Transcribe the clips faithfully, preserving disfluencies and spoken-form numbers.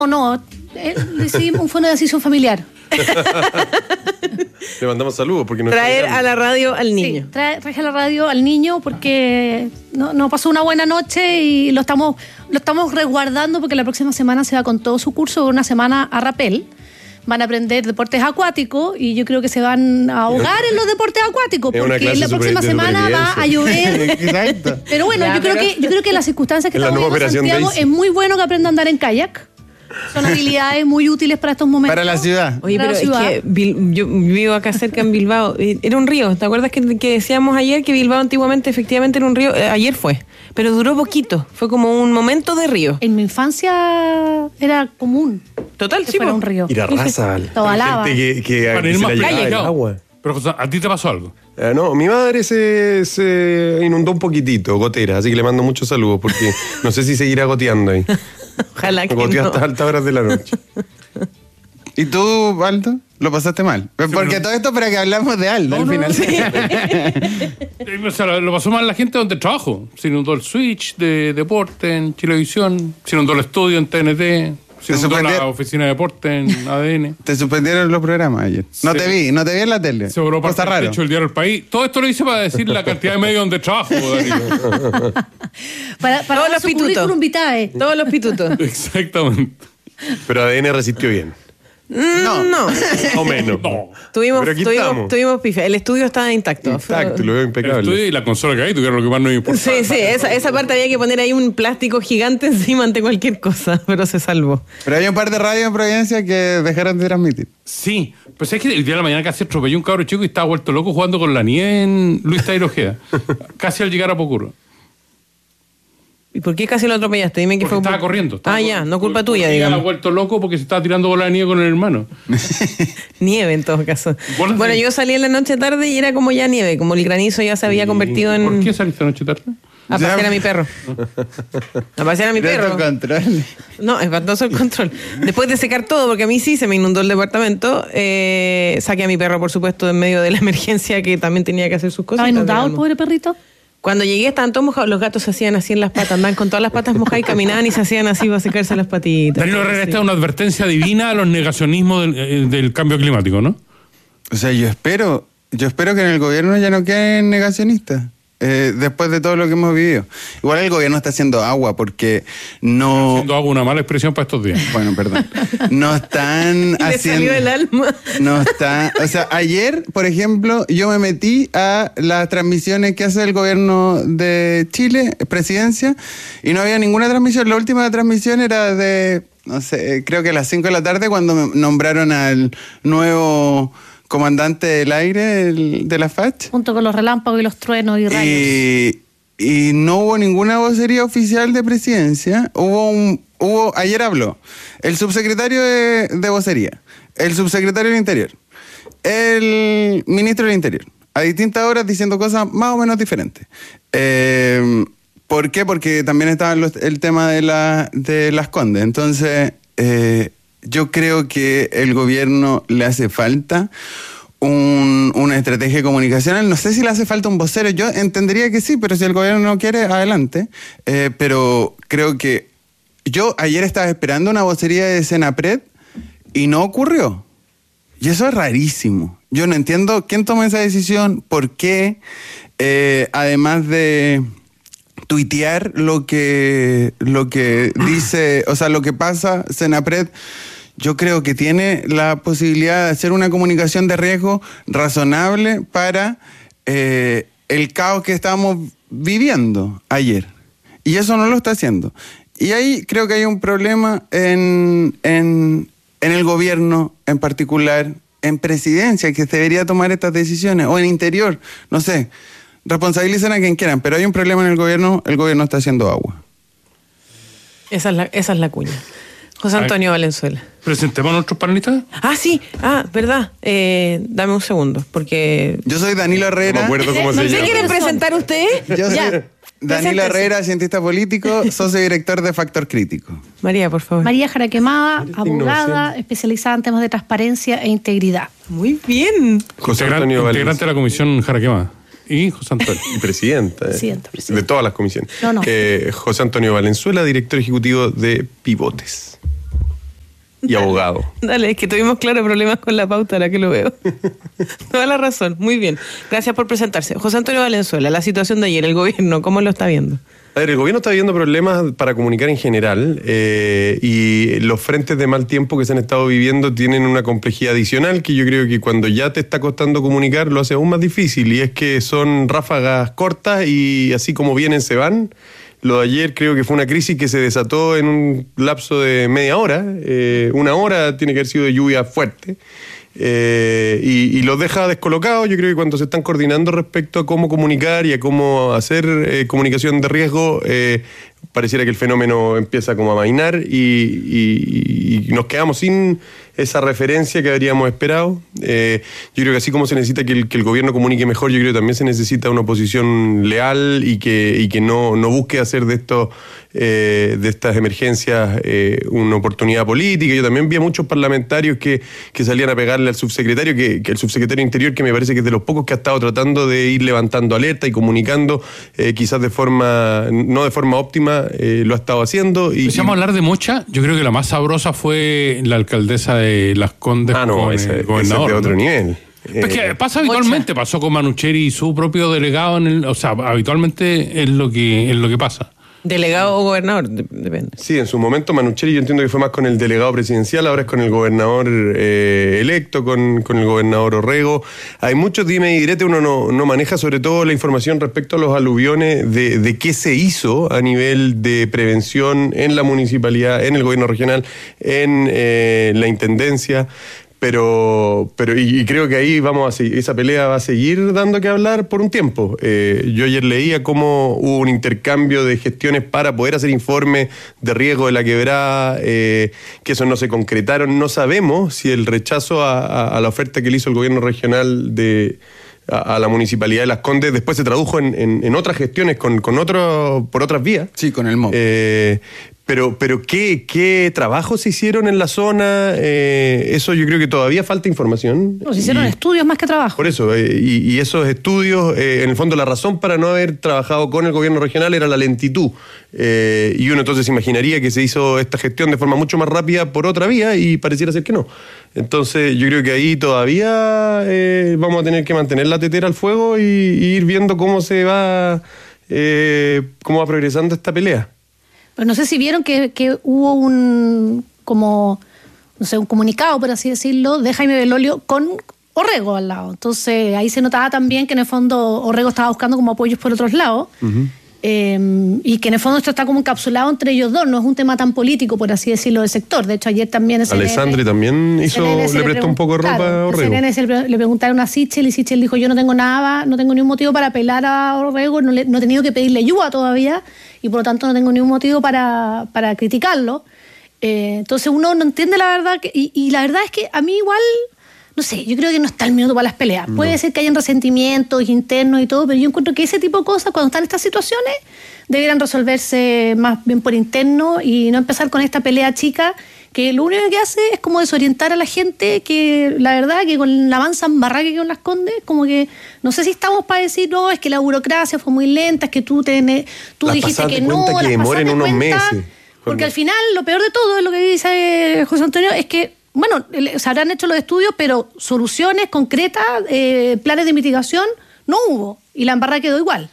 No, no, eh, decidimos, fue una decisión familiar. Le mandamos saludos porque no traer a la radio al niño. Sí, trae, traje a la radio al niño porque no, no pasó una buena noche y lo estamos, lo estamos resguardando porque la próxima semana se va con todo su curso, una semana a rapel. Van a aprender deportes acuáticos y yo creo que se van a ahogar en los deportes acuáticos porque la próxima semana va a llover. Exacto. Pero bueno, Ya, yo creo pero... que yo creo que las circunstancias que En la estamos nueva viviendo en operación Santiago Daisy. es muy bueno que aprenda a andar en kayak. Son habilidades muy útiles para estos momentos. Para la ciudad. Oye, Para pero la es ciudad. que Bil- yo vivo acá cerca en Bilbao. eh, Era un río. ¿Te acuerdas que, que decíamos ayer que Bilbao antiguamente efectivamente era un río? Eh, ayer fue, pero duró poquito. Fue como un momento de río. En mi infancia era común Total, que sí. fuera po. un río. Ir a raza. Toda lava. Que, que, Para que ir se más la llegaba el precaudo. agua. Pero José, ¿a ti te pasó algo? Eh, no, mi madre se, se inundó un poquitito, gotera, así que le mando muchos saludos porque no sé si seguirá goteando ahí. Ojalá que Goteó no. hasta altas horas de la noche. ¿Y tú, Aldo? Lo pasaste mal. Porque pero- todo esto para que hablamos de Aldo al final. Eh, O sea, lo, lo pasó mal la gente donde trabajo. Se inundó el switch de deporte en Chilevisión, se inundó el estudio en T N T, se ¿Te inundó la sorprendió? oficina de deporte en A D N. Te suspendieron los programas ayer. No Sí. te vi, no te vi en la tele. Se voló parte Cosa del raro. techo el diario El País. Todo esto lo hice para decir la cantidad de medios donde trabajo, Danilo. Para, para Todos dar los su pitutos. currículum vitae. Todos los pitutos. Exactamente. Pero A D N resistió bien. No. No. O menos. No. Tuvimos, Pero aquí tuvimos, estamos. tuvimos pifia. El estudio estaba intacto. Intacto, lo veo El impecable. estudio y la consola que hay tuvieron lo que más nos importa. Sí, sí, esa, esa parte había que poner ahí un plástico gigante encima ante cualquier cosa, pero se salvó. Pero hay un par de radios en Providencia que dejaron de transmitir. Sí, pues es que el día de la mañana casi atropelló un cabro chico y estaba vuelto loco jugando con la nieve en Luis Tairo Ojeda. Casi al llegar a Pocurro. ¿Y por qué casi lo atropellaste? Dime que Porque fue. estaba corriendo. estaba ah, ya, corriendo. no culpa tuya, Porque digamos. ha vuelto loco porque se estaba tirando bola de nieve con el hermano. Nieve en todo caso. Bolas Bueno, de- yo salí en la noche tarde y era como ya nieve, como el granizo ya se había convertido en. ¿Por qué saliste anoche tarde? A Ya. pasear a mi perro. A pasear a mi De perro. autocontrol. No, espantoso el control. Después de secar todo, porque a mí sí se me inundó el departamento, eh, saqué a mi perro, por supuesto, en medio de la emergencia que también tenía que hacer sus cosas. ¿Estaba inundado el pobre perrito? Cuando llegué estaban todos mojados, los gatos se hacían así en las patas, andaban con todas las patas mojadas y caminaban y se hacían así para secarse las patitas. Danilo Herrera, Sí. esta es una advertencia divina a los negacionismos del, eh, del cambio climático, ¿no? O sea, yo espero, yo espero que en el gobierno ya no queden negacionistas. Eh, después de todo lo que hemos vivido. Igual el gobierno está haciendo agua porque no... Siendo hago una mala expresión para estos días. Bueno, perdón. No están Le haciendo... salió el alma. No está... O sea, ayer, por ejemplo, yo me metí a las transmisiones que hace el gobierno de Chile, presidencia, y no había ninguna transmisión. La última transmisión era de, no sé, creo que a las cinco de la tarde cuando me nombraron al nuevo comandante del aire el- de la F A C. Junto con los relámpagos y los truenos y rayos. Y, y no hubo ninguna vocería oficial de presidencia. Hubo un, hubo, ayer habló el subsecretario de, de vocería, el subsecretario del Interior, el ministro del Interior, a distintas horas diciendo cosas más o menos diferentes. Eh, ¿Por qué? Porque también estaba los- el tema de, la, de las Condes. Entonces, eh, yo creo que el gobierno le hace falta un- una estrategia comunicacional. No sé si le hace falta un vocero. Yo entendería que sí, pero si el gobierno no quiere, adelante. Eh, pero creo que yo ayer estaba esperando una vocería de Senapred y no ocurrió. Y eso es rarísimo. Yo no entiendo quién toma esa decisión, por qué, eh, además de tuitear lo que, lo que dice, o sea, lo que pasa Senapred. Yo creo que tiene la posibilidad de hacer una comunicación de riesgo razonable para eh, el caos que estábamos viviendo ayer. Y eso no lo está haciendo. Y ahí creo que hay un problema en, en, en el gobierno en particular, en presidencia, que debería tomar estas decisiones, o en interior, no sé. Responsabilicen a quien quieran, pero hay un problema en el gobierno, el gobierno está haciendo agua. Esa es la, esa es la cuña. José Antonio Valenzuela. ¿Presentemos a nuestros panelistas? Ah, sí, ah, verdad. Eh, dame un segundo, porque... Yo soy Danilo No Herrera. me acuerdo cómo se ¿Se llama. quieren presentar ustedes? Yo soy Ya. Danilo Preséntese. Herrera, cientista político, socio director de Factor Crítico. María, por favor. María Jaraquemada, Esta abogada, innovación. especializada en temas de transparencia e integridad. Muy bien. José Integran- Antonio integrante de Valenzuela. la comisión Jaraquema. Y José Antonio. Y presidenta. eh, Presidenta, presidenta. De todas las comisiones. No, no. Eh, José Antonio Valenzuela, director ejecutivo de Pivotes. y abogado. Dale, es que tuvimos claro problemas con la pauta, ahora que lo veo. Toda la razón, muy bien. Gracias por presentarse. José Antonio Valenzuela, la situación de ayer, el gobierno, ¿cómo lo está viendo? A ver, el gobierno está viviendo problemas para comunicar en general eh, y los frentes de mal tiempo que se han estado viviendo tienen una complejidad adicional que yo creo que cuando ya te está costando comunicar lo hace aún más difícil, y es que son ráfagas cortas y así como vienen se van. Lo de ayer creo que fue una crisis que se desató en un lapso de media hora, eh, una hora tiene que haber sido de lluvia fuerte. Eh, y, y los deja descolocados. Yo creo que cuando se están coordinando respecto a cómo comunicar y a cómo hacer eh, comunicación de riesgo, eh, pareciera que el fenómeno empieza como a amainar y, y, y nos quedamos sin esa referencia que habríamos esperado. Eh, yo creo que así como se necesita que el, que el gobierno comunique mejor, yo creo que también se necesita una oposición leal y que, y que no, no busque hacer de esto eh, de estas emergencias eh, una oportunidad política. Yo también vi a muchos parlamentarios que, que salían a pegarle al subsecretario, que, que el subsecretario Interior, que me parece que es de los pocos que ha estado tratando de ir levantando alerta y comunicando, eh, quizás de forma, no de forma óptima, eh, lo ha estado haciendo. Y, Empezamos a hablar de Mocha. Yo creo que la más sabrosa fue la alcaldesa de Las Condes ah, no, con ese, el gobernador. Ese es de otro ¿no? nivel. Es que pasa habitualmente, pasó con Manucheri y su propio delegado en el, o sea, habitualmente es lo que es lo que pasa. Delegado o gobernador, depende. Sí, en su momento Manucheri yo entiendo que fue más con el delegado presidencial, ahora es con el gobernador eh, electo, con, con el gobernador Orrego. Hay muchos dime y direte, uno no, no maneja sobre todo la información respecto a los aluviones de, de qué se hizo a nivel de prevención en la municipalidad, en el gobierno regional, en eh, la intendencia. Pero, pero y, y creo que ahí vamos a seguir, esa pelea va a seguir dando que hablar por un tiempo. Eh, yo ayer leía cómo hubo un intercambio de gestiones para poder hacer informes de riesgo de la quebrada, eh, que esos no se concretaron. No sabemos si el rechazo a, a, a la oferta que le hizo el gobierno regional de a, a la municipalidad de Las Condes después se tradujo en, en, en otras gestiones con, con otro, por otras vías. Sí, con el M O B. Eh, Pero, pero ¿qué, qué trabajos se hicieron en la zona? Eh, eso yo creo que todavía falta información. No, se hicieron y, estudios más que trabajo. Por eso, eh, y, y esos estudios, eh, en el fondo la razón para no haber trabajado con el gobierno regional era la lentitud. Eh, y uno entonces imaginaría que se hizo esta gestión de forma mucho más rápida por otra vía y pareciera ser que no. Entonces yo creo que ahí todavía eh, vamos a tener que mantener la tetera al fuego y, y ir viendo cómo se va, eh, cómo va progresando esta pelea. Pero no sé si vieron que, que hubo un como no sé un comunicado, por así decirlo, de Jaime Belolio con Orrego al lado. Entonces ahí se notaba también que en el fondo Orrego estaba buscando como apoyos por otros lados. Uh-huh. Eh, y que en el fondo esto está como encapsulado entre ellos dos, no es un tema tan político, por así decirlo, del sector. De hecho, ayer también... Alessandri también hizo, le, le prestó un poco de ropa claro, a Orrego. C N N le, le preguntaron a Sichel y Sichel dijo, yo no tengo nada, no tengo ningún motivo para apelar a Orrego, no, le, no he tenido que pedirle ayuda todavía y por lo tanto no tengo ningún motivo para, para criticarlo. Eh, entonces uno no entiende la verdad, que, y, y la verdad es que a mí igual... No sé, yo creo que no está el minuto para las peleas. No. Puede ser que hayan resentimientos internos y todo, pero yo encuentro que ese tipo de cosas, cuando están en estas situaciones, debieran resolverse más bien por interno y no empezar con esta pelea chica, que lo único que hace es como desorientar a la gente, que la verdad que con la mansa embarrada que con Las Condes, como que no sé si estamos para decir, no, es que la burocracia fue muy lenta, es que tú, te, tú dijiste que no, que demoren unos cuenta, meses. Porque al final, lo peor de todo, es lo que dice José Antonio, es que bueno, se habrán hecho los estudios, pero soluciones concretas, eh, planes de mitigación, no hubo. Y la embarrada quedó igual.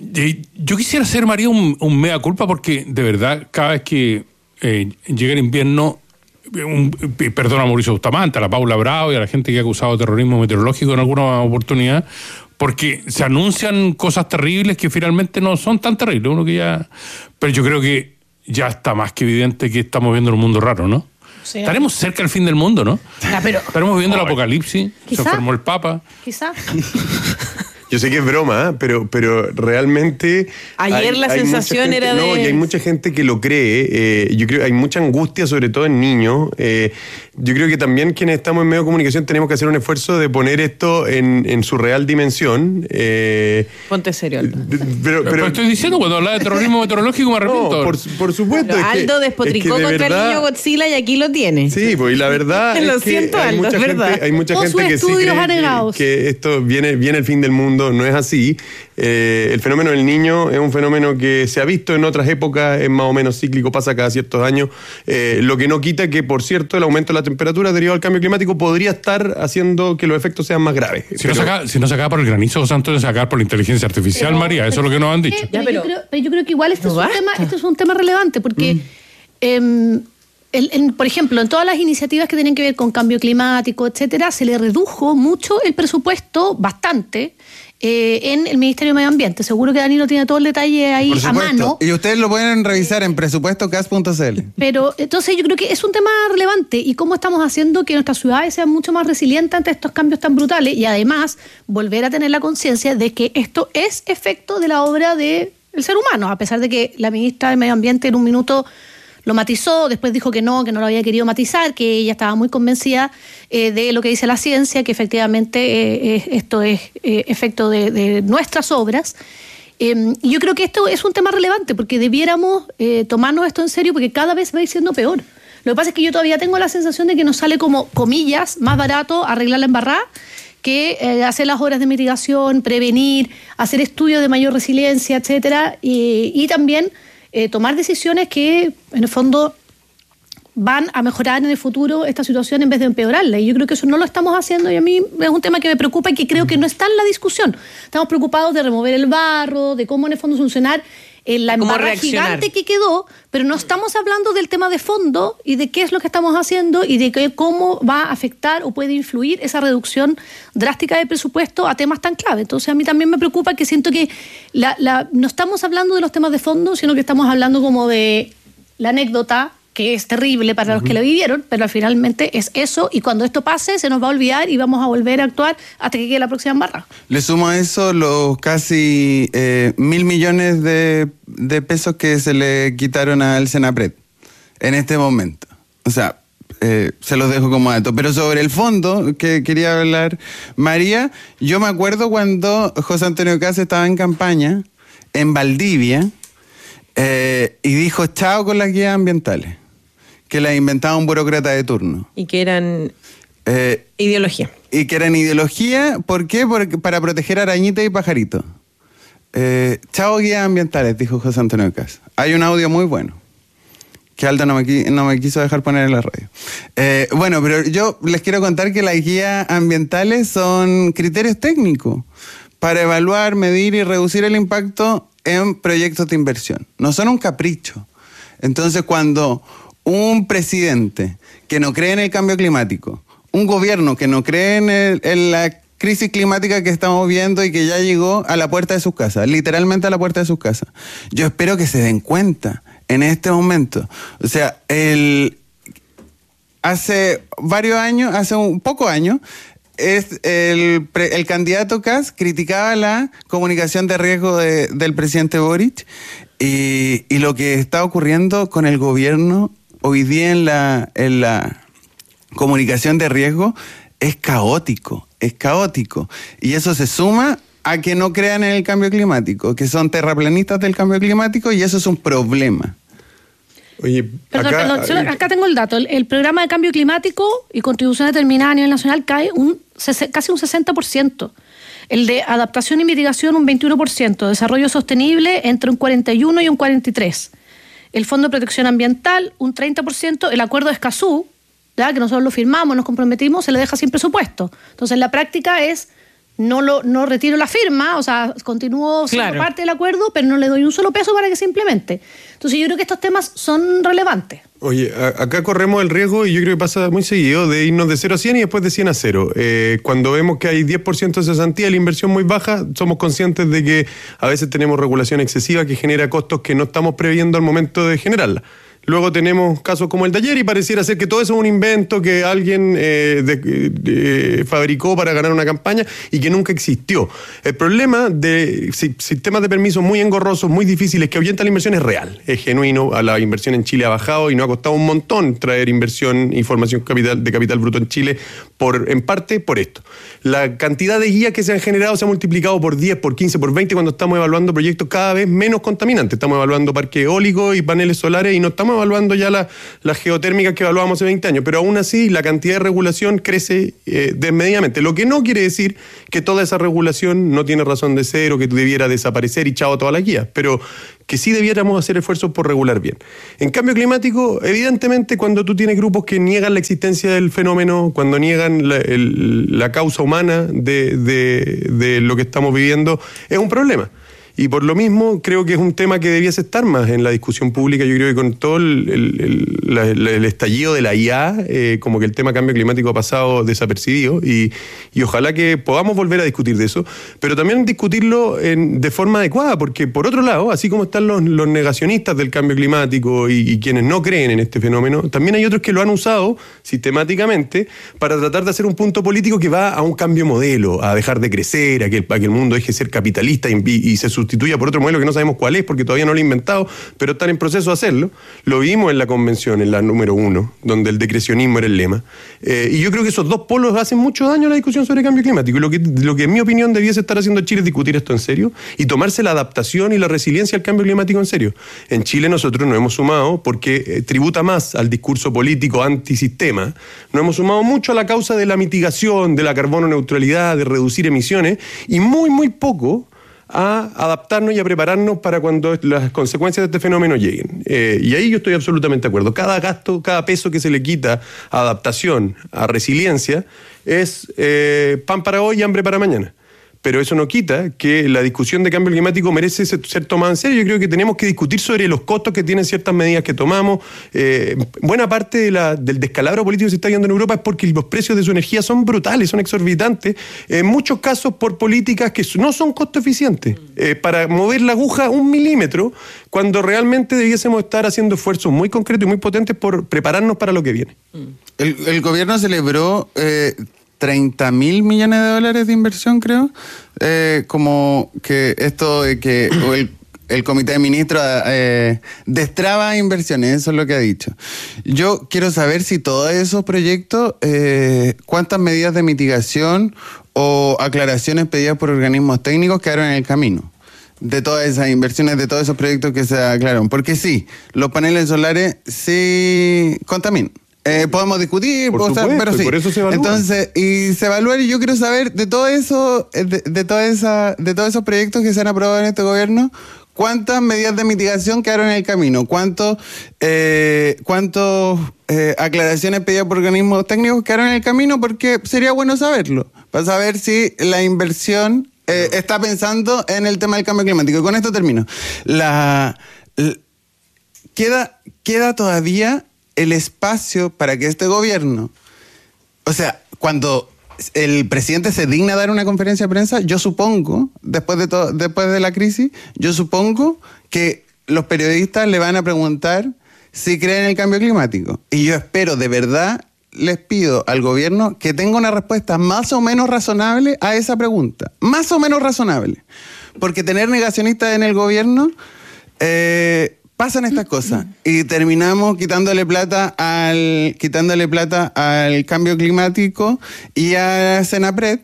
Yo quisiera hacer, María, un, un mea culpa porque, de verdad, cada vez que eh, llega el invierno, un, perdón a Mauricio Bustamante, a la Paula Bravo y a la gente que ha acusado de terrorismo meteorológico en alguna oportunidad, porque se anuncian cosas terribles que finalmente no son tan terribles. Uno que ya, pero yo creo que ya está más que evidente que estamos viendo un mundo raro, ¿no? Sí. Estaremos cerca del fin del mundo, ¿no? Ya, pero, estaremos viviendo oh, el apocalipsis. ¿Quizá? Se enfermó el Papa. Quizá. Yo sé que es broma, ¿eh? pero, pero realmente... Ayer hay, la hay sensación gente, era de... No, y hay mucha gente que lo cree. Eh, yo creo que hay mucha angustia, sobre todo en niños. Eh, yo creo que también quienes estamos en medio de comunicación tenemos que hacer un esfuerzo de poner esto en, en su real dimensión. Eh, Ponte serio, Aldo. Pero, pero, pero estoy diciendo, cuando hablaba de terrorismo meteorológico me arrepiento. No, por, por supuesto. Claro, es Aldo que, despotricó es que de contra verdad, el niño Godzilla y aquí lo tiene. Sí, pues y la verdad lo es que siento, hay Aldo, mucha es gente, verdad. hay mucha Todos gente que sí cree que, que esto viene, viene el fin del mundo fondo no es así. Eh, el fenómeno del Niño es un fenómeno que se ha visto en otras épocas, es más o menos cíclico, pasa cada ciertos años, eh, lo que no quita que, por cierto, el aumento de la temperatura derivado del cambio climático podría estar haciendo que los efectos sean más graves. Si, pero, no, se acaba, si no se acaba por el granizo, José Antonio, se acaba por la inteligencia artificial, pero, María, eso es lo que nos han dicho. Pero, Ya, pero- yo, creo, pero yo creo que igual este, No es un basta. tema, este es un tema relevante porque, Mm. em, el- en- por ejemplo, en todas las iniciativas que tienen que ver con cambio climático, etcétera, se le redujo mucho el presupuesto, bastante, eh, en el Ministerio de Medio Ambiente. Seguro que Danilo tiene todo el detalle ahí Por a mano. supuesto. Y ustedes lo pueden revisar en presupuesto cas punto c l. Pero entonces yo creo que es un tema relevante y cómo estamos haciendo que nuestras ciudades sean mucho más resilientes ante estos cambios tan brutales y además volver a tener la conciencia de que esto es efecto de la obra del ser humano, a pesar de que la ministra de Medio Ambiente en un minuto lo matizó, después dijo que no, que no lo había querido matizar, que ella estaba muy convencida eh, de lo que dice la ciencia, que efectivamente eh, eh, esto es eh, efecto de, de nuestras obras. Eh, y yo creo que esto es un tema relevante porque debiéramos eh, tomarnos esto en serio porque cada vez va a ir siendo peor. Lo que pasa es que yo todavía tengo la sensación de que nos sale como, comillas, más barato arreglar la embarrada que eh, hacer las obras de mitigación, prevenir, hacer estudios de mayor resiliencia, etcétera, y, y también eh, tomar decisiones que, en el fondo, van a mejorar en el futuro esta situación en vez de empeorarla. Y yo creo que eso no lo estamos haciendo y a mí es un tema que me preocupa y que creo que no está en la discusión. Estamos preocupados de remover el barro, de cómo en el fondo solucionar eh, la Cómo embarrada reaccionar. gigante que quedó, pero no estamos hablando del tema de fondo y de qué es lo que estamos haciendo y de qué, cómo va a afectar o puede influir esa reducción drástica de presupuesto a temas tan clave. Entonces a mí también me preocupa que siento que la, la, no estamos hablando de los temas de fondo, sino que estamos hablando como de la anécdota, que es terrible para los que lo vivieron, pero finalmente es eso, y cuando esto pase se nos va a olvidar y vamos a volver a actuar hasta que quede la próxima embarrada. Le sumo a eso los casi eh, mil millones de, de pesos que se le quitaron al Senapred en este momento. O sea, eh, se los dejo como dato. Pero sobre el fondo que quería hablar, María, yo me acuerdo cuando José Antonio Caz estaba en campaña en Valdivia eh, y dijo chao con las guías ambientales, que las inventaba un burócrata de turno. Y que eran Eh, ideología. Y que eran ideología, ¿por qué? Porque para proteger arañitas y pajaritos. Eh, chao guías ambientales, dijo José Antonio Caz. Hay un audio muy bueno, que Aldo no me, qui- no me quiso dejar poner en la radio. Eh, bueno, pero yo les quiero contar que las guías ambientales son criterios técnicos para evaluar, medir y reducir el impacto en proyectos de inversión. No son un capricho. Entonces, cuando un presidente que no cree en el cambio climático, un gobierno que no cree en, el- en la crisis climática que estamos viendo y que ya llegó a la puerta de sus casas, literalmente a la puerta de sus casas, yo espero que se den cuenta en este momento. O sea, el, hace varios años, hace un poco años, es el, pre- el candidato Caz criticaba la comunicación de riesgo de- del presidente Boric y, y lo que está ocurriendo con el gobierno hoy día en la, en la comunicación de riesgo es caótico, es caótico. Y eso se suma a que no crean en el cambio climático, que son terraplanistas del cambio climático, y eso es un problema. Oye, Perdón, acá, perdón, solo- acá tengo el dato. El, el programa de cambio climático y contribución determinada a nivel nacional cae un, sese- casi un sesenta por ciento. El de adaptación y mitigación un veintiuno por ciento. Desarrollo sostenible entre un cuarenta y uno y un cuarenta y tres por ciento. El Fondo de Protección Ambiental un treinta por ciento. El acuerdo de Escazú, ¿ya? Que nosotros lo firmamos, nos comprometimos, se le deja sin presupuesto. Entonces la práctica es no lo no retiro la firma, o sea, continúo siendo Claro. parte del acuerdo, pero no le doy un solo peso para que se implemente. Entonces yo creo que estos temas son relevantes. Oye, a- acá corremos el riesgo, y yo creo que pasa muy seguido, de irnos de cero a cien y después de cien a cero. Eh, cuando vemos que hay diez por ciento de cesantía y la inversión muy baja, somos conscientes de que a veces tenemos regulación excesiva que genera costos que no estamos previendo al momento de generarla. Luego tenemos casos como el de ayer y pareciera ser que todo eso es un invento que alguien eh, de- de- fabricó para ganar una campaña y que nunca existió. El problema de si- sistemas de permisos muy engorrosos, muy difíciles, que ahuyentan la inversión es real, es genuino. A la inversión en Chile ha bajado y nos ha costado un montón traer inversión y formación capital, de capital bruto en Chile, por, en parte por esto. La cantidad de guías que se han generado se ha multiplicado por diez, por quince, por veinte cuando estamos evaluando proyectos cada vez menos contaminantes. Estamos evaluando parques eólicos y paneles solares y no estamos evaluando ya las la geotérmicas que evaluábamos hace veinte años, pero aún así la cantidad de regulación crece eh, desmedidamente, lo que no quiere decir que toda esa regulación no tiene razón de ser o que debiera desaparecer y chao todas las guías, pero que sí debiéramos hacer esfuerzos por regular bien. En cambio climático, evidentemente, cuando tú tienes grupos que niegan la existencia del fenómeno, cuando niegan la, el, la causa humana de, de, de lo que estamos viviendo, es un problema. Y por lo mismo creo que es un tema que debiese estar más en la discusión pública. Yo creo que con todo el, el, el, la, el estallido de la I A, eh, como que el tema cambio climático ha pasado desapercibido y, y ojalá que podamos volver a discutir de eso, pero también discutirlo en, de forma adecuada, porque por otro lado, así como están los, los negacionistas del cambio climático y, y quienes no creen en este fenómeno, también hay otros que lo han usado sistemáticamente para tratar de hacer un punto político que va a un cambio modelo, a dejar de crecer, a que, a que el mundo deje de ser capitalista y, y se sustituya por otro modelo que no sabemos cuál es porque todavía no lo he inventado, pero están en proceso de hacerlo. Lo vimos en la convención, en la número uno, donde el decrecionismo era el lema. Eh, y yo creo que esos dos polos hacen mucho daño a la discusión sobre cambio climático. Y lo que, lo que en mi opinión debiese estar haciendo Chile es discutir esto en serio y tomarse la adaptación y la resiliencia al cambio climático en serio. En Chile nosotros nos hemos sumado porque eh, tributa más al discurso político antisistema. Nos hemos sumado mucho a la causa de la mitigación, de la carbono neutralidad, de reducir emisiones y muy, muy poco a adaptarnos y a prepararnos para cuando las consecuencias de este fenómeno lleguen. Eh, y ahí yo estoy absolutamente de acuerdo. Cada gasto, cada peso que se le quita a adaptación, a resiliencia, es eh, pan para hoy y hambre para mañana. Pero eso no quita que la discusión de cambio climático merece ser tomada en serio. Yo creo que tenemos que discutir sobre los costos que tienen ciertas medidas que tomamos. Eh, buena parte de la, del descalabro político que se está viendo en Europa es porque los precios de su energía son brutales, son exorbitantes. En muchos casos por políticas que no son costo eficientes. Eh, para mover la aguja un milímetro, cuando realmente debiésemos estar haciendo esfuerzos muy concretos y muy potentes por prepararnos para lo que viene. El, el gobierno celebró... Eh, treinta mil millones de dólares de inversión, creo, eh, como que esto de que el, el comité de ministros eh, destraba inversiones, eso es lo que ha dicho. Yo quiero saber si todos esos proyectos, eh, cuántas medidas de mitigación o aclaraciones pedidas por organismos técnicos quedaron en el camino de todas esas inversiones, de todos esos proyectos que se aclararon. Porque sí, los paneles solares sí contaminan. Eh, podemos discutir, por o sea, supuesto, pero sí. Por eso se evalúa. Entonces, y se evalúa, y yo quiero saber de todo eso, de, de toda esa, de todos esos proyectos que se han aprobado en este gobierno, ¿cuántas medidas de mitigación quedaron en el camino? ¿Cuántos eh, cuántos eh, aclaraciones pedidas por organismos técnicos quedaron en el camino? Porque sería bueno saberlo, para saber si la inversión eh, está pensando en el tema del cambio climático. Y con esto termino. La, la queda, queda todavía el espacio para que este gobierno, o sea, cuando el presidente se digna a dar una conferencia de prensa, yo supongo, después de todo, después de la crisis, yo supongo que los periodistas le van a preguntar si creen en el cambio climático. Y yo espero, de verdad, les pido al gobierno que tenga una respuesta más o menos razonable a esa pregunta. Más o menos razonable. Porque tener negacionistas en el gobierno... Eh, pasan estas cosas y terminamos quitándole plata al quitándole plata al cambio climático y a Senapred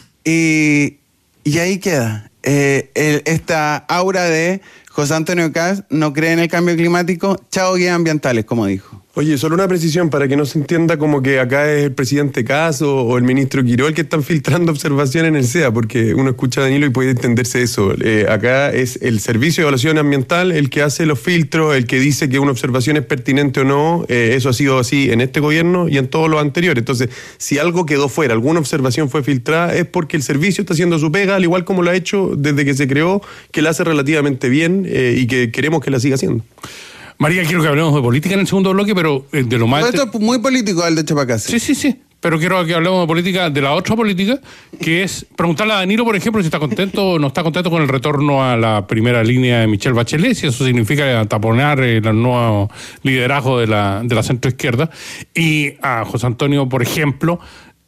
y, y ahí queda eh, el, esta aura de José Antonio Kast no cree en el cambio climático, chao guías ambientales, como dijo. Oye, solo una precisión para que no se entienda como que acá es el presidente Kast o, o el ministro Quiró el que están filtrando observaciones en el C E A, porque uno escucha a Danilo y puede entenderse eso. Eh, acá es el Servicio de Evaluación Ambiental el que hace los filtros, el que dice que una observación es pertinente o no. Eh, eso ha sido así en este gobierno y en todos los anteriores. Entonces, si algo quedó fuera, alguna observación fue filtrada, es porque el servicio está haciendo su pega, al igual como lo ha hecho desde que se creó, que la hace relativamente bien eh, y que queremos que la siga haciendo. María, quiero que hablemos de política en el segundo bloque, pero eh, de lo más... Esto es muy político, al de Chapacase. Sí, sí, sí. Pero quiero que hablemos de política, de la otra política, que es preguntarle a Danilo, por ejemplo, si está contento o no está contento con el retorno a la primera línea de Michelle Bachelet, si eso significa taponar el nuevo liderazgo de la, de la centroizquierda. Y a José Antonio, por ejemplo,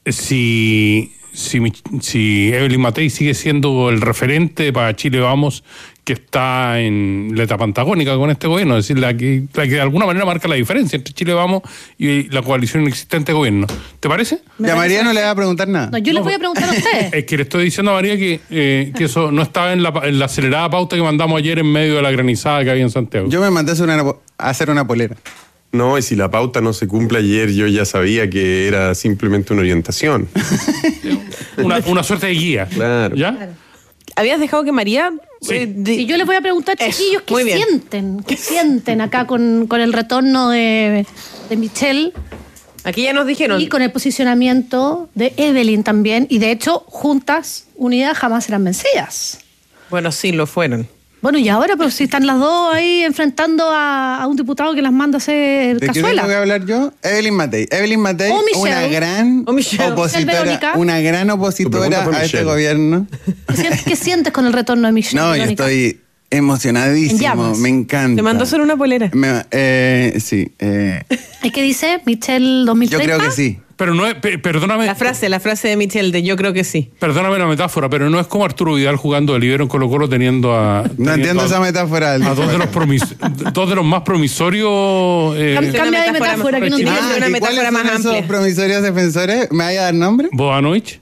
si, si, si Evelyn Matei sigue siendo el referente para Chile Vamos, que está en la etapa antagónica con este gobierno, es decir, la que, la que de alguna manera marca la diferencia entre Chile Vamos y la coalición inexistente de gobierno. ¿Te parece? Y a María no le va a preguntar nada. No, yo no, le voy a preguntar a usted. Es que le estoy diciendo a María que, eh, que eso no estaba en la, en la acelerada pauta que mandamos ayer en medio de la granizada que había en Santiago. Yo me mandé a hacer una, a hacer una polera. No, y si la pauta no se cumple ayer, yo ya sabía que era simplemente una orientación. Una, una suerte de guía. Claro. ¿Ya? Claro. ¿Habías dejado que María... Sí. eh, de- Y yo les voy a preguntar, Eso, chiquillos, ¿qué muy bien. sienten? ¿Qué sienten acá con, con el retorno de, de Michelle Aquí ya nos dijeron... y con el posicionamiento de Evelyn también? Y de hecho, juntas, unidas, jamás serán vencidas. Bueno, sí, lo fueron. Bueno, y ahora, pero si están las dos ahí enfrentando a, a un diputado que las manda a hacer ¿De qué cazuela. tengo que hablar yo? Evelyn Matei. Evelyn Matei, O Michelle. una gran O Michelle. Michelle opositora, Verónica. una gran Tu opositora pregunta fue a este Michelle. gobierno. ¿Qué sientes, qué sientes con el retorno de Michelle? No, yo Verónica? estoy En emocionadísimo, llamas. me encanta. Te mandó a hacer una polera. Me- eh, sí, eh, ¿Es que dice Michelle dos mil yo treinta? creo que sí. Pero no es, pe- perdóname, La frase, la frase de Michelle de yo creo que sí. perdóname la metáfora, pero no es como Arturo Vidal jugando de libero en Colo Colo teniendo a... No teniendo entiendo a- esa metáfora. A dos de los, promis- dos de los más promisorios... eh, Cam- Cambia de Una metáfora metáfora, que no más- entiendo. Ah, una ¿y metáfora cuáles más son esos amplia. promisorios defensores? ¿Me vaya a dar nombre? Bodanovich,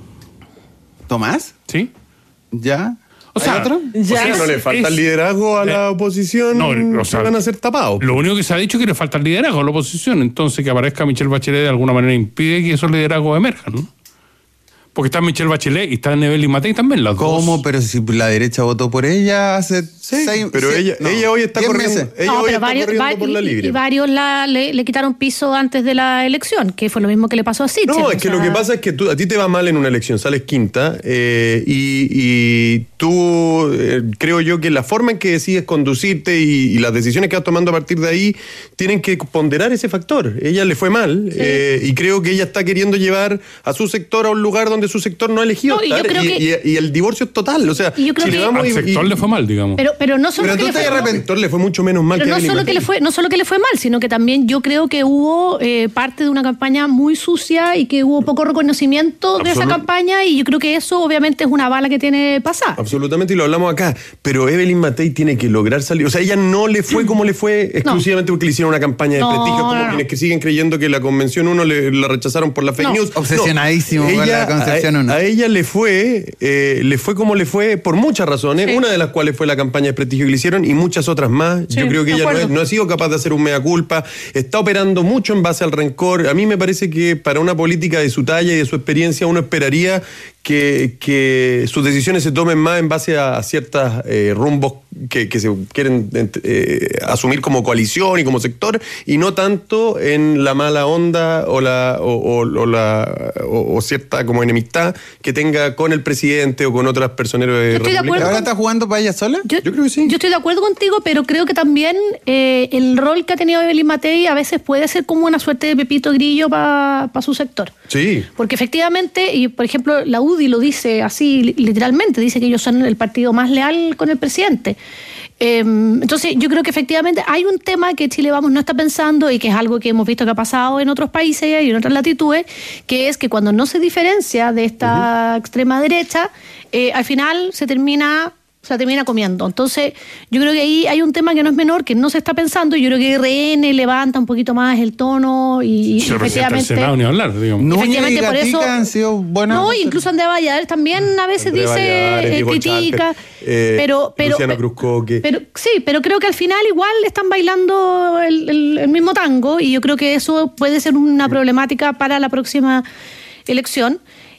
¿Tomás? ¿sí? ¿Ya? O sea, ¿Hay otro? O sea, Es- no le falta es- el liderazgo a la oposición, no, o sea, se van a ser tapados. Lo único que se ha dicho es que le falta el liderazgo a la oposición, entonces que aparezca Michelle Bachelet de alguna manera impide que esos liderazgos emerjan, ¿no? Porque está Michelle Bachelet y está Evelyn Matei también, las ¿Cómo? dos. Pero si la derecha votó por ella hace seis... pero siete- ella, no, ella hoy está diez corriendo, meses. ella No, hoy pero está varios, corriendo vari- por la y- libre. y varios la, le, le quitaron piso antes de la elección, que fue lo mismo que le pasó a Sichel. No, o es que sea, lo que pasa es que tú, a ti te va mal en una elección, sales quinta, eh, y, y tú, eh, creo yo que la forma en que decides conducirte y, y las decisiones que vas tomando a partir de ahí tienen que ponderar ese factor. Ella le fue mal, eh, y creo que ella está queriendo llevar a su sector a un lugar donde su sector no ha elegido No, y yo estar, creo y, que- y- y el divorcio es total. O sea, Y yo creo si le que- vamos Al y- sector y- le fue mal, digamos. Pero, pero no solo Pero que tú le estás fue al mal, sector le fue mucho menos mal pero que no Evelyn solo que Matei. le fue, no solo que le fue mal, sino que también yo creo que hubo eh, parte de una campaña muy sucia y que hubo poco reconocimiento de esa Absolut- campaña, y yo creo que eso obviamente es una bala que tiene pasada. Absolutamente, y lo hablamos acá. Pero Evelyn Matei tiene que lograr salir. O sea, ella no le fue como le fue exclusivamente porque le hicieron una campaña de No, prestigio, como no, no. quienes que siguen creyendo que la Convención uno le, la rechazaron por la fake No. news. Obsesionadísimo con ella- la Concepción a, uno. a ella le fue, eh, le fue como le fue por muchas razones, Sí. una de las cuales fue la campaña de prestigio que le hicieron y muchas otras más. Sí, Yo creo que de ella no, acuerdo. es- no ha sido capaz de hacer un mea culpa, está operando mucho en base al rencor. A mí me parece que para una política de su talla y de su experiencia uno esperaría que, que sus decisiones se tomen más en base a, a ciertos eh, rumbos que, que se quieren eh, asumir como coalición y como sector, y no tanto en la mala onda o la o, o- o la o, o cierta como enemistad que tenga con el presidente o con otras personeros de Yo estoy de republicanos. acuerdo ¿Ahora con- está jugando para ella sola? Yo creo que sí. Yo estoy de acuerdo contigo, pero creo que también eh, el rol que ha tenido Evelyn Matei a veces puede ser como una suerte de Pepito Grillo para su sector. Sí. Porque efectivamente, y por ejemplo, la U D I lo dice así li- literalmente, dice que ellos son el partido más leal con el presidente. Eh, entonces, yo creo que efectivamente hay un tema que Chile Vamos no está pensando y que es algo que hemos visto que ha pasado en otros países y en otras latitudes, que es que cuando no se diferencia de esta extrema derecha, eh, al final se termina... se termina comiendo. Entonces, yo creo que ahí hay un tema que no es menor, que no se está pensando, y yo creo que R N levanta un poquito más el tono y, y Si el presidente del efectivamente... Senado ni hablar, digamos. No. Efectivamente, Núñez y por eso. Gatica han sido buenas. No, incluso Andrea Valladares también a veces Andrea dice, Valladares, eh, Diego critica, Charper, eh, pero, pero, Luciano pe- Cruzcoque. pero sí, pero creo que al final igual están bailando el, el- el mismo tango, y yo creo que eso puede ser una problemática para la próxima elección.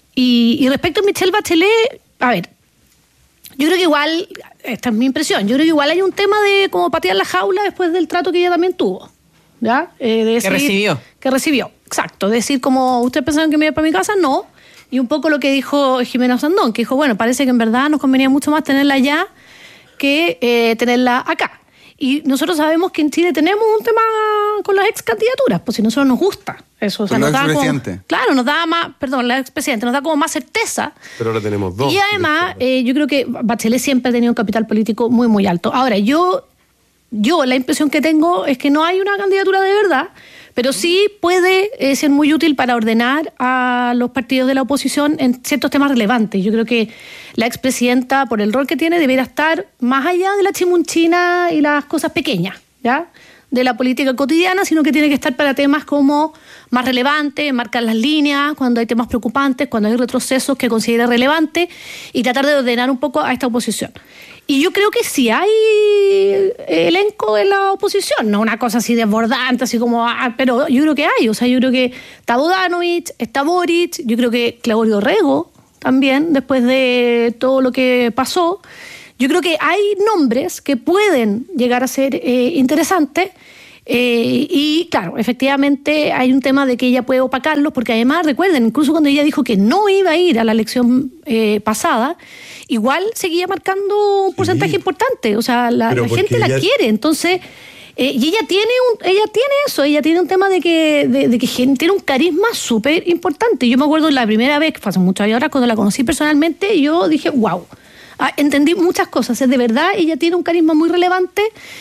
Y, y respecto a Michelle Bachelet, a ver, yo creo que igual, esta es mi impresión, yo creo que igual hay un tema de como patear la jaula después del trato que ella también tuvo. ¿Ya? Eh, de decir- recibió. Que recibió, exacto. Decir como, ¿ustedes pensaban que me iba para mi casa? No. Y un poco lo que dijo Jimena Sandón, que dijo, bueno, parece que en verdad nos convenía mucho más tenerla allá que eh, tenerla acá. Y nosotros sabemos que en Chile tenemos un tema con las ex candidaturas, pues si a nosotros nos gusta eso. O sea, Con nos los da como, expresidentes. claro, nos da más, perdón, la expresidente, nos da como más certeza. Pero ahora tenemos dos. Y además, eh, yo creo que Bachelet siempre ha tenido un capital político muy, muy alto. Ahora, yo, yo la impresión que tengo es que no hay una candidatura de verdad, pero sí puede eh, ser muy útil para ordenar a los partidos de la oposición en ciertos temas relevantes. Yo creo que la expresidenta, por el rol que tiene, debería estar más allá de la chimunchina y las cosas pequeñas, ¿ya?, de la política cotidiana, sino que tiene que estar para temas como más relevantes, marcar las líneas, cuando hay temas preocupantes, cuando hay retrocesos que considere relevantes, y tratar de ordenar un poco a esta oposición. Y yo creo que sí hay elenco en la oposición, no una cosa así desbordante, así como, ah, pero yo creo que hay, o sea, yo creo que está Bodanovich, está Boric, yo creo que Claudio Rego también, después de todo lo que pasó. Yo creo que hay nombres que pueden llegar a ser eh, interesantes. Eh, y claro, efectivamente hay un tema de que ella puede opacarlos, porque además, recuerden, incluso cuando ella dijo que no iba a ir a la elección eh, pasada, igual seguía marcando un porcentaje sí. importante, o sea, la, la gente la ella... quiere, entonces, eh, y ella tiene un, ella tiene eso, ella tiene un tema de que, de, de que tiene un carisma súper importante. Yo me acuerdo la primera vez, que fue hace muchas horas, cuando la conocí personalmente, yo dije, wow, ah, entendí muchas cosas, es de verdad, ella tiene un carisma muy relevante.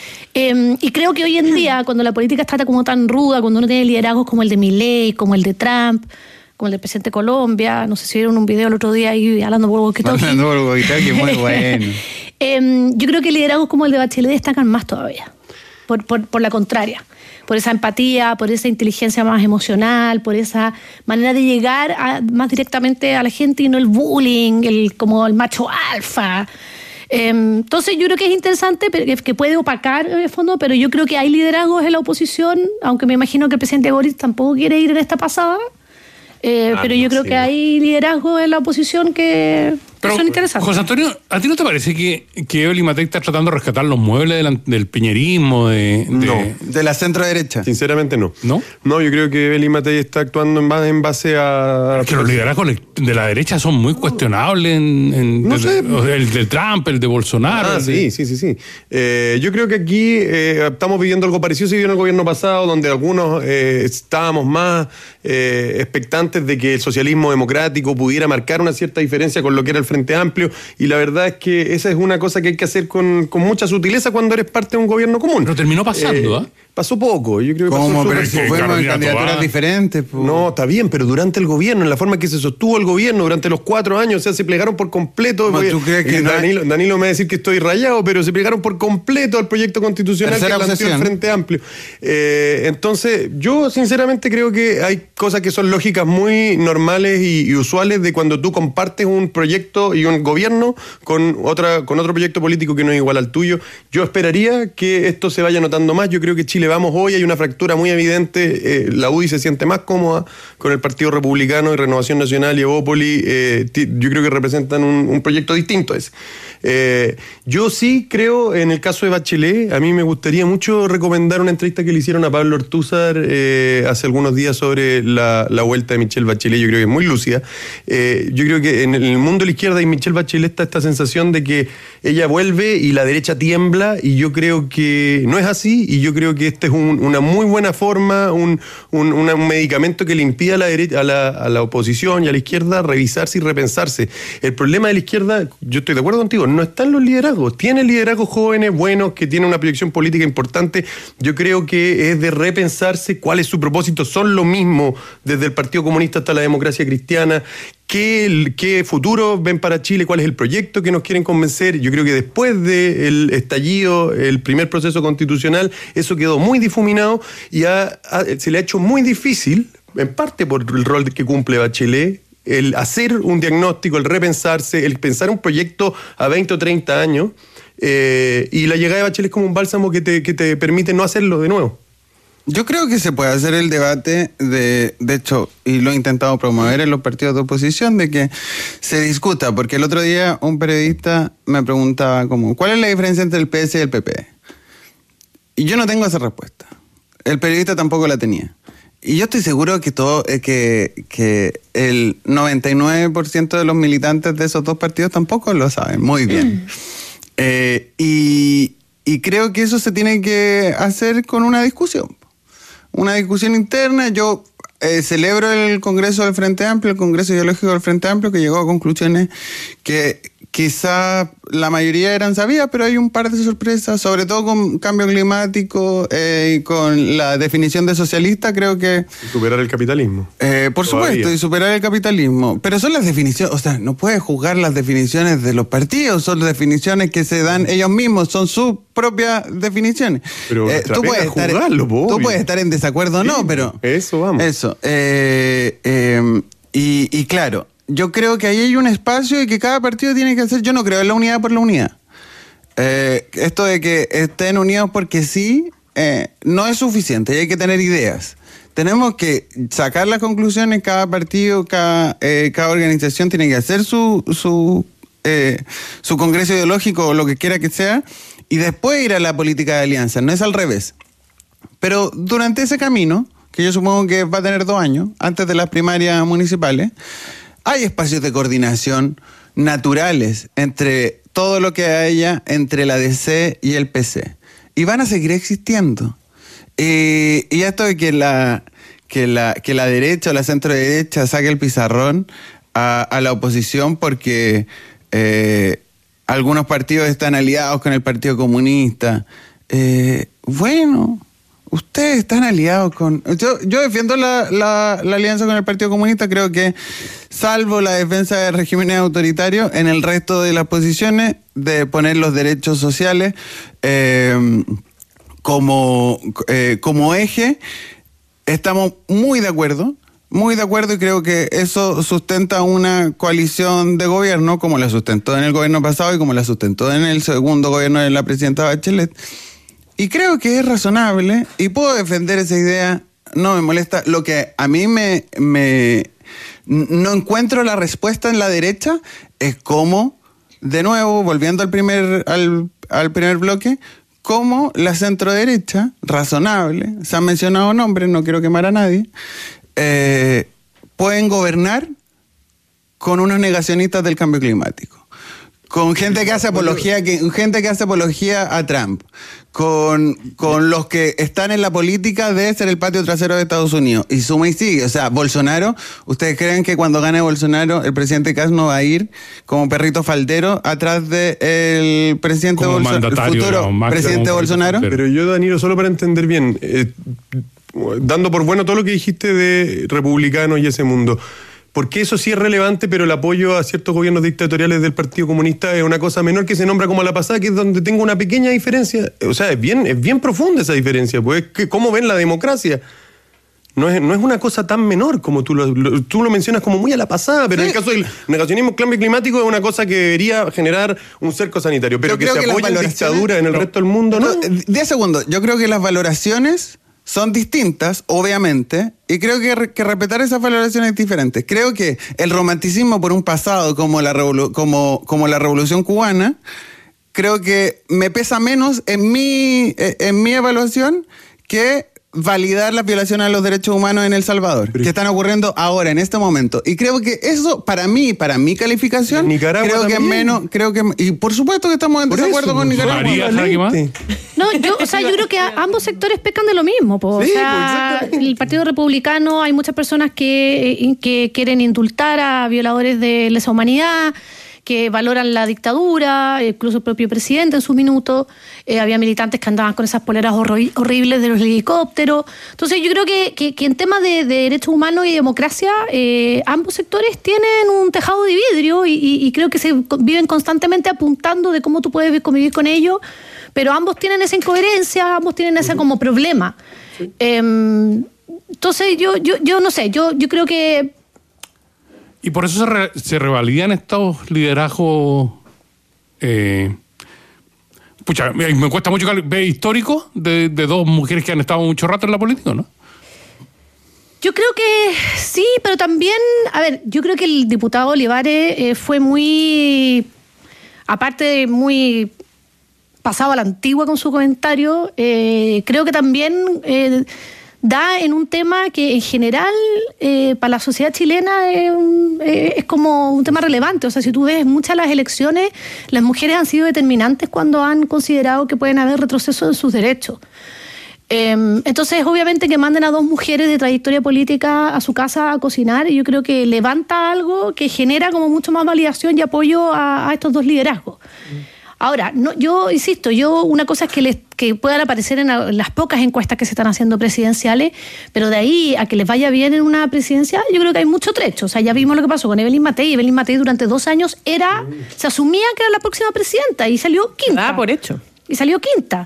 Eh, y creo que hoy en día, cuando la política está como tan ruda, cuando uno tiene liderazgos como el de Milei, como el de Trump, como el del presidente de Colombia, no sé si vieron un video el otro día ahí hablando por walkie-talkie. Hablando por walkie-talkie, muy bueno. eh, yo creo que liderazgos como el de Bachelet destacan más todavía, por, por, por la contraria, por esa empatía, por esa inteligencia más emocional, por esa manera de llegar a, más directamente a la gente y no el bullying, el, como el macho alfa. Entonces yo creo que es interesante, que puede opacar en el fondo, pero yo creo que hay liderazgos en la oposición, aunque me imagino que el presidente Boric tampoco quiere ir en esta pasada, eh, ah, pero yo no, creo sí. que hay liderazgos en la oposición que, pero, que son interesantes. José Antonio, ¿a ti no te parece que, que Evelyn Matei está tratando de rescatar los muebles del, del piñerismo? De, de... No, de la centro derecha. Sinceramente no. ¿No? No, yo creo que Evelyn Matei está actuando en base, en base a... Es que los liderazgos de la derecha son muy cuestionables. En, en, no sé. El de Trump, el de Bolsonaro. Ah, sí, sí, sí, sí. Eh, yo creo que aquí eh, estamos viviendo algo parecido. Se vio en el gobierno pasado, donde algunos eh, estábamos más eh, expectantes de que el socialismo democrático pudiera marcar una cierta diferencia con lo que era el Frente Amplio, y la verdad es que esa es una cosa que hay que hacer con, con mucha sutileza cuando eres parte de un gobierno común. Pero terminó pasando, ¿ah? ¿eh? Pasó poco, yo creo que ¿Cómo? pasó Pero es que fueron candidaturas diferentes. Pues. No, está bien, pero durante el gobierno, en la forma en que se sostuvo el gobierno durante los cuatro años, o sea, se plegaron por completo. ¿Cómo tú crees que Danilo, no? Danilo me va a decir que estoy rayado, pero se plegaron por completo al proyecto constitucional que planteó el Frente Amplio. Eh, entonces, yo sinceramente creo que hay cosas que son lógicas muy normales y, y usuales de cuando tú compartes un proyecto y un gobierno con otra con otro proyecto político que no es igual al tuyo. Yo esperaría que esto se vaya notando más. Yo creo que Chile Vamos hoy hay una fractura muy evidente. Eh, la U D I se siente más cómoda con el Partido Republicano y Renovación Nacional y Evópoli. Eh, t- yo creo que representan un, un proyecto distinto a ese. Eh, yo sí creo, en el caso de Bachelet, a mí me gustaría mucho recomendar una entrevista que le hicieron a Pablo Ortúzar eh, hace algunos días sobre la, la vuelta de Michelle Bachelet. Yo creo que es muy lúcida. Eh, yo creo que en el mundo de la izquierda y Michelle Bachelet está esta sensación de que ella vuelve y la derecha tiembla, y yo creo que no es así, y yo creo que este es un, una muy buena forma, un, un, un medicamento que le impide a la, derecha, a, la, a la oposición y a la izquierda revisarse y repensarse. El problema de la izquierda, yo estoy de acuerdo contigo, no están los liderazgos. Tiene liderazgos jóvenes, buenos, que tienen una proyección política importante. Yo creo que es de repensarse cuál es su propósito. Son lo mismo desde el Partido Comunista hasta la democracia cristiana. ¿Qué, ¿Qué futuro ven para Chile? ¿Cuál es el proyecto que nos quieren convencer? Yo creo que después del estallido, el primer proceso constitucional, eso quedó muy difuminado y ha, ha, se le ha hecho muy difícil, en parte por el rol que cumple Bachelet, el hacer un diagnóstico, el repensarse, el pensar un proyecto a veinte o treinta años, eh, y la llegada de Bachelet es como un bálsamo que te, que te permite no hacerlo de nuevo. Yo creo que se puede hacer el debate de, de hecho, y lo he intentado promover en los partidos de oposición, de que se discuta, porque el otro día un periodista me preguntaba como, ¿cuál es la diferencia entre el P S y el P P? Y yo no tengo esa respuesta. El periodista tampoco la tenía. Y yo estoy seguro que todo, eh, que, que el noventa y nueve por ciento de los militantes de esos dos partidos tampoco lo saben muy bien. eh, y, y creo que eso se tiene que hacer con una discusión. Una discusión interna. Yo eh, celebro el Congreso del Frente Amplio, el Congreso Ideológico del Frente Amplio, que llegó a conclusiones que quizá la mayoría eran sabidas, pero hay un par de sorpresas, sobre todo con cambio climático eh, y con la definición de socialista, creo que... Y superar el capitalismo. Eh, por Todavía. supuesto, y superar el capitalismo. Pero son las definiciones, o sea, no puedes juzgar las definiciones de los partidos, son las definiciones que se dan ellos mismos, son sus propias definiciones. Pero eh, tú, puedes estar, jugarlo, tú puedes estar en desacuerdo o sí, no, pero... Eso, vamos. Eso. Eh, eh, y, y claro... Yo creo que ahí hay un espacio y que cada partido tiene que hacer. Yo no creo en la unidad por la unidad. Eh, esto de que estén unidos porque sí, eh, no es suficiente y hay que tener ideas. Tenemos que sacar las conclusiones, cada partido, cada, eh, cada organización tiene que hacer su, su, eh, su congreso ideológico o lo que quiera que sea, y después ir a la política de alianza, no es al revés. Pero durante ese camino, que yo supongo que va a tener dos años, antes de las primarias municipales, hay espacios de coordinación naturales entre todo lo que haya entre la D C y el P C. Y van a seguir existiendo. Y, y esto de que la, que, la, que la derecha o la centro derecha saque el pizarrón a, a la oposición porque eh, algunos partidos están aliados con el Partido Comunista. Eh, bueno, ustedes están aliados con... Yo, yo defiendo la, la, la alianza con el Partido Comunista. Creo que, salvo la defensa de regímenes autoritarios, en el resto de las posiciones de poner los derechos sociales eh, como, eh, como eje, estamos muy de acuerdo. Muy de acuerdo, y creo que eso sustenta una coalición de gobierno como la sustentó en el gobierno pasado y como la sustentó en el segundo gobierno de la presidenta Bachelet. Y creo que es razonable y puedo defender esa idea, no me molesta. Lo que a mí me, me no encuentro la respuesta en la derecha es cómo, de nuevo, volviendo al primer, al, al primer bloque, cómo la centroderecha, razonable, se han mencionado nombres, no quiero quemar a nadie, eh, pueden gobernar con unos negacionistas del cambio climático, con gente que hace apología, que, gente que hace apología a Trump, con, con los que están en la política de ser el patio trasero de Estados Unidos, y suma y sigue. O sea, Bolsonaro, ¿ustedes creen que cuando gane Bolsonaro el presidente Kast no va a ir como perrito faldero atrás del presidente Bolsonaro, el futuro no, presidente Bolsonaro? Pero yo, Danilo, solo para entender bien, eh, dando por bueno todo lo que dijiste de republicanos y ese mundo, porque eso sí es relevante, pero el apoyo a ciertos gobiernos dictatoriales del Partido Comunista es una cosa menor que se nombra como la pasada, que es donde tengo una pequeña diferencia. O sea, es bien, es bien profunda esa diferencia, pues que cómo ven la democracia. No es, no es una cosa tan menor como tú lo, lo, tú lo mencionas como muy a la pasada, pero sí. En el caso del negacionismo cambio climático es una cosa que debería generar un cerco sanitario, pero que se que apoye en dictadura en el no, resto del mundo, ¿no? Diez segundos, yo creo que las valoraciones son distintas, obviamente, y creo que, que respetar esas valoraciones es diferente. Creo que el romanticismo por un pasado como la, revolu- como, como la Revolución Cubana, creo que me pesa menos en mi, en mi evaluación que validar las violaciones a los derechos humanos en El Salvador, Pero, que están ocurriendo ahora, en este momento. Y creo que eso, para mí, para mi calificación, Nicaragua creo también. que menos, creo que, y por supuesto que estamos en por desacuerdo eso, con Nicaragua. María, ¿sabe qué más? No, yo, o sea, yo creo que a, ambos sectores pecan de lo mismo, po. Sí, o sea, pues, el Partido Republicano, hay muchas personas que, que quieren indultar a violadores de lesa humanidad, que valoran la dictadura, incluso el propio presidente en su minuto. Eh, había militantes que andaban con esas poleras horri- horribles de los helicópteros. Entonces yo creo que, que, que en temas de, de derechos humanos y democracia, eh, ambos sectores tienen un tejado de vidrio y, y, y creo que se viven constantemente apuntando de cómo tú puedes convivir con ellos, pero ambos tienen esa incoherencia, ambos tienen ese como problema. Sí. Eh, entonces yo, yo, yo no sé, yo, yo creo que... Y por eso se, re, se revalidan estos liderazgos. Eh, pucha, me cuesta mucho ver históricos de, de dos mujeres que han estado mucho rato en la política, ¿no? Yo creo que sí, pero también, a ver, yo creo que el diputado Olivares eh, fue muy, aparte de muy pasado a la antigua con su comentario, eh, creo que también... Eh, da en un tema que en general eh, para la sociedad chilena es, un, eh, es como un tema relevante. O sea, si tú ves muchas de las elecciones, las mujeres han sido determinantes cuando han considerado que pueden haber retrocesos en sus derechos. Eh, entonces, obviamente que manden a dos mujeres de trayectoria política a su casa a cocinar, y yo creo que levanta algo que genera como mucho más validación y apoyo a, a estos dos liderazgos. Mm. Ahora, no, yo insisto, yo una cosa es que les que puedan aparecer en, la, en las pocas encuestas que se están haciendo presidenciales, pero de ahí a que les vaya bien en una presidencia, yo creo que hay mucho trecho. O sea, ya vimos lo que pasó con Evelyn Matei. Evelyn Matei durante dos años era, se asumía que era la próxima presidenta y salió quinta. Ah, por hecho. Y salió quinta.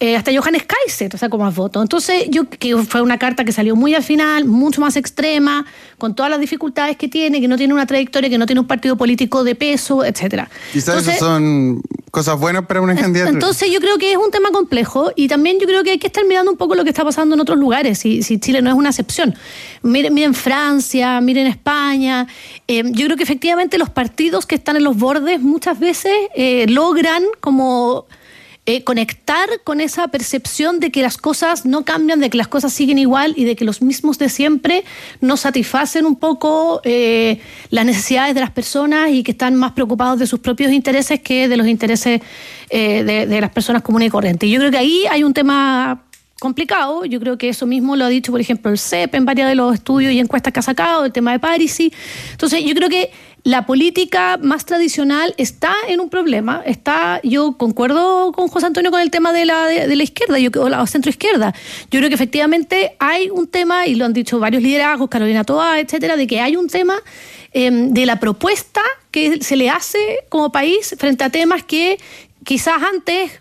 eh, hasta Johannes Kaiser sacó más votos. Entonces, yo que fue una carta que salió muy al final, mucho más extrema, con todas las dificultades que tiene, que no tiene una trayectoria, que no tiene un partido político de peso, etcétera. Quizás Entonces, eso son cosas buenas para una candidatura. Entonces yo creo que es un tema complejo y también yo creo que hay que estar mirando un poco lo que está pasando en otros lugares, si, si Chile no es una excepción. Miren, miren Francia, miren España. Eh, yo creo que efectivamente los partidos que están en los bordes muchas veces eh, logran como... Eh, conectar con esa percepción de que las cosas no cambian, de que las cosas siguen igual y de que los mismos de siempre no satisfacen un poco eh, las necesidades de las personas y que están más preocupados de sus propios intereses que de los intereses eh, de, de las personas comunes y corrientes. Y yo creo que ahí hay un tema complicado. Yo creo que eso mismo lo ha dicho, por ejemplo, el C E P en varios de los estudios y encuestas que ha sacado, el tema de Parisi. Entonces, yo creo que la política más tradicional está en un problema. Está, yo concuerdo con José Antonio con el tema de la, de, de la izquierda, yo, o la centro izquierda. Yo creo que efectivamente hay un tema, y lo han dicho varios liderazgos, Carolina Toá, etcétera, de que hay un tema eh, de la propuesta que se le hace como país frente a temas que quizás antes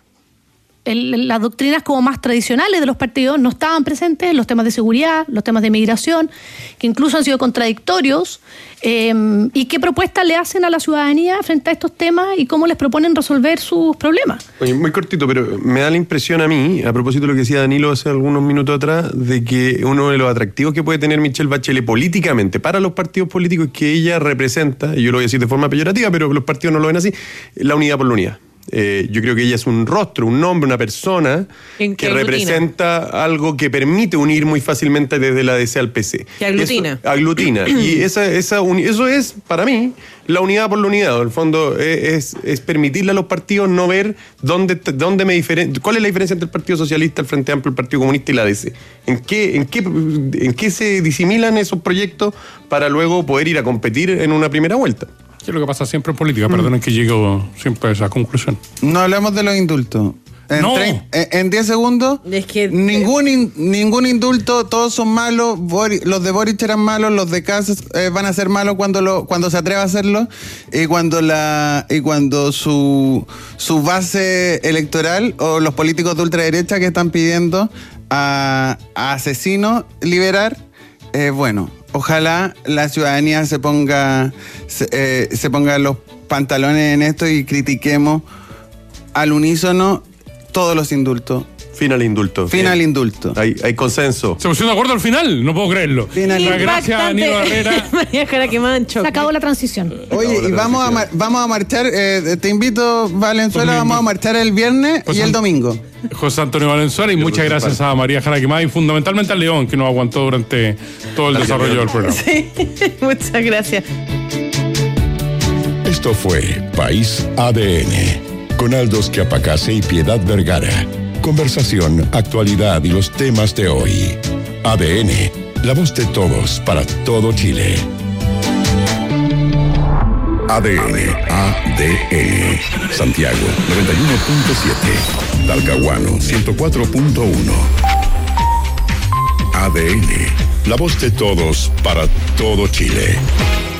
el, las doctrinas como más tradicionales de los partidos no estaban presentes, los temas de seguridad, los temas de migración, que incluso han sido contradictorios. Eh, ¿Y qué propuestas le hacen a la ciudadanía frente a estos temas y cómo les proponen resolver sus problemas? Oye, muy cortito, pero me da la impresión a mí, a propósito de lo que decía Danilo hace algunos minutos atrás, de que uno de los atractivos que puede tener Michelle Bachelet políticamente para los partidos políticos es que ella representa, y yo lo voy a decir de forma peyorativa, pero los partidos no lo ven así, la unidad por la unidad. Eh, yo creo que ella es un rostro, un nombre, una persona que, que representa algo que permite unir muy fácilmente desde la D C al P C. Que aglutina. Eso, aglutina. Y esa, esa uni, eso es, para mí, la unidad por la unidad. En el fondo, es, es permitirle a los partidos no ver dónde, dónde me diferen, cuál es la diferencia entre el Partido Socialista, el Frente Amplio, el Partido Comunista y la D C. ¿En qué, en qué, en qué se disimilan esos proyectos para luego poder ir a competir en una primera vuelta? ¿Qué es lo que pasa siempre en política? Mm. Perdonen que llego siempre a esa conclusión. No hablamos de los indultos. En no. tre- en diez segundos, es que, ningún in- ningún indulto, todos son malos. Boric, los de Boric eran malos, los de Kass eh, van a ser malos cuando lo cuando se atreva a hacerlo y cuando la y cuando su su base electoral o los políticos de ultraderecha que están pidiendo a, a asesinos liberar, eh, bueno. Ojalá la ciudadanía se ponga se, eh, se ponga los pantalones en esto y critiquemos al unísono todos los indultos. Fin al indulto. Fin al indulto. Hay, hay consenso. Se pusieron de acuerdo al final, no puedo creerlo. Final. Gracias a Danilo Herrera. María Jara Quemancho. Se acabó la transición. Oye, y vamos a, mar- vamos a marchar, eh, te invito, Valenzuela, vamos a marchar el viernes Pues y el son- domingo. José Antonio Valenzuela y muchas gracias a María Jara Quemada y fundamentalmente al León que nos aguantó durante todo el desarrollo del programa. Sí, muchas gracias. Esto fue País A D N, con Aldos Chiapacase y Piedad Vergara. Conversación, actualidad y los temas de hoy. A D N, la voz de todos para todo Chile. A D N, A D N. Santiago, noventa y uno punto siete. Talcahuano, ciento cuatro punto uno. A D N, la voz de todos para todo Chile.